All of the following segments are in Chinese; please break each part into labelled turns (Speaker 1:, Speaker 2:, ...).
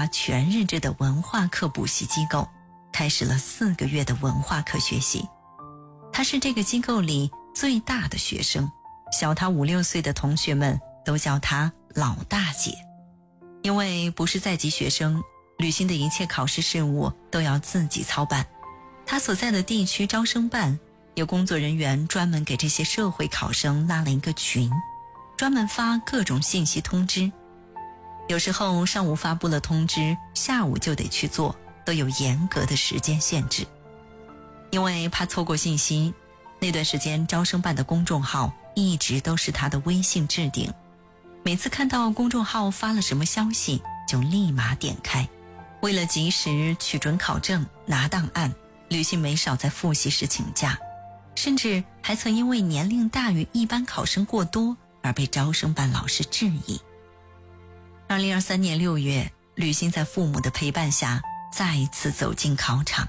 Speaker 1: 家全日制的文化课补习机构，开始了4个月的文化课学习。他是这个机构里最大的学生，小他5、6岁的同学们都叫他老大姐。因为不是在籍学生，吕欣的一切考试事务都要自己操办。他所在的地区招生办有工作人员专门给这些社会考生拉了一个群，专门发各种信息通知。有时候上午发布了通知，下午就得去做，都有严格的时间限制。因为怕错过信息，那段时间招生办的公众号一直都是他的微信置顶，每次看到公众号发了什么消息就立马点开。为了及时取准考证拿档案，吕欣没少在复习时请假，甚至还曾因为年龄大于一般考生过多而被招生办老师质疑。2023年6月，吕欣在父母的陪伴下再一次走进考场。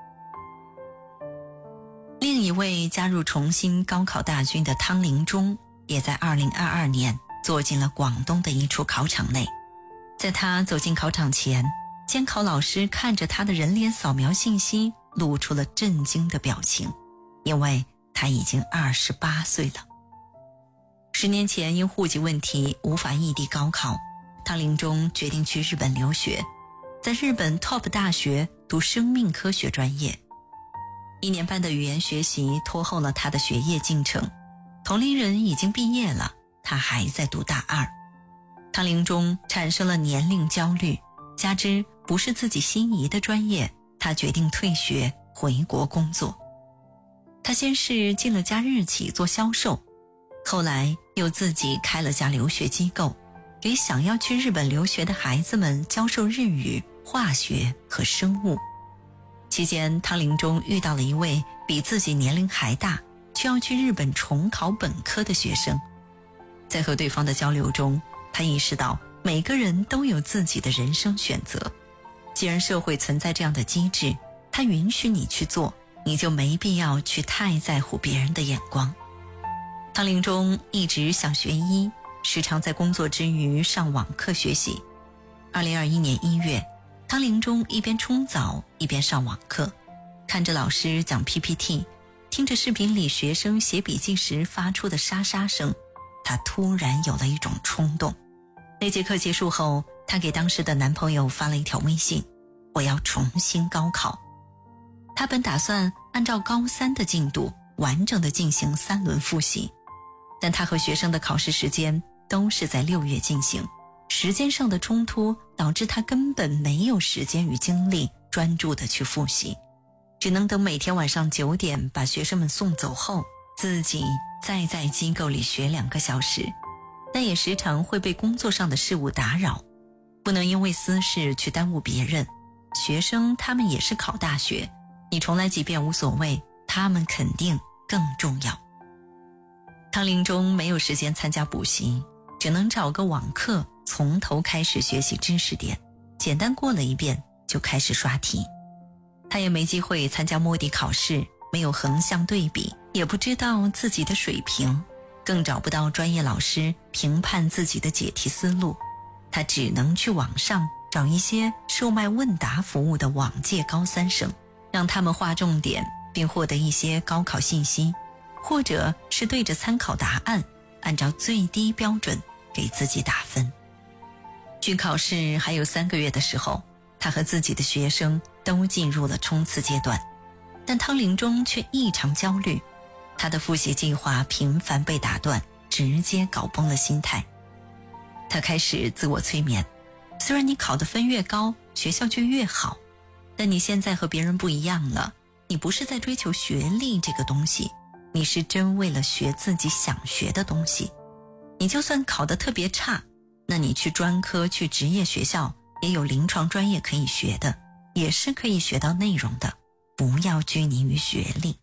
Speaker 1: 另一位加入重新高考大军的汤林中，也在2022年坐进了广东的一处考场内。在他走进考场前，监考老师看着他的人脸扫描信息，露出了震惊的表情，因为他已经28岁了。10年前因户籍问题无法异地高考，汤林中决定去日本留学，在日本 TOP 大学读生命科学专业。1年半的语言学习拖后了他的学业进程，同龄人已经毕业了，他还在读大2。汤林中产生了年龄焦虑，加之不是自己心仪的专业，他决定退学回国工作。他先是进了家日企做销售，后来又自己开了家留学机构，给想要去日本留学的孩子们教授日语、化学和生物。期间，汤林中遇到了一位比自己年龄还大，却要去日本重考本科的学生。在和对方的交流中，他意识到每个人都有自己的人生选择。既然社会存在这样的机制，它允许你去做，你就没必要去太在乎别人的眼光。汤林中一直想学医，时常在工作之余上网课学习。2021年1月，汤林中一边冲澡一边上网课，看着老师讲 PPT， 听着视频里学生写笔记时发出的沙沙声，他突然有了一种冲动。那节课结束后，他给当时的男朋友发了一条微信：我要重新高考。他本打算按照高3的进度完整的进行3轮复习，但他和学生的考试时间都是在6月进行，时间上的冲突导致他根本没有时间与精力专注的去复习，只能等每天晚上9点把学生们送走后，自己再在机构里学2个小时。但也时常会被工作上的事物打扰，不能因为私事去耽误别人。学生他们也是考大学，你重来几遍无所谓，他们肯定更重要。汤林中没有时间参加补习，只能找个网课从头开始学习知识点，简单过了一遍就开始刷题。他也没机会参加摸底考试，没有横向对比，也不知道自己的水平，更找不到专业老师评判自己的解题思路。他只能去网上找一些售卖问答服务的往届高3生，让他们划重点并获得一些高考信息，或者是对着参考答案按照最低标准给自己打分。距考试还有3个月的时候，他和自己的学生都进入了冲刺阶段，但汤林中却异常焦虑，他的复习计划频繁被打断，直接搞崩了心态。他开始自我催眠，虽然你考得分越高，学校就越好，但你现在和别人不一样了，你不是在追求学历这个东西，你是真为了学自己想学的东西。你就算考得特别差，那你去专科去职业学校也有临床专业可以学的，也是可以学到内容的，不要拘泥于学历。